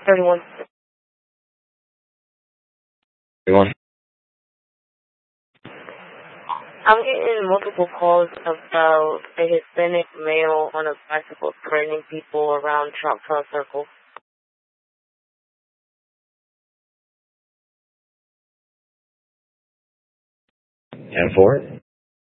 31. 31. I'm getting multiple calls about a Hispanic male on a bicycle threatening people around Choctaw Circle. And for it?